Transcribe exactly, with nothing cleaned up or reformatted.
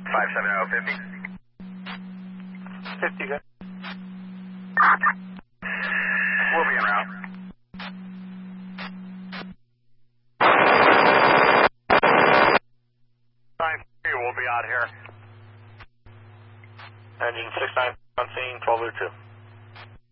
five seven zero fifty. fifty, good. We'll be en route. nine three will be out here. Engine six nine on scene, twelve oh two.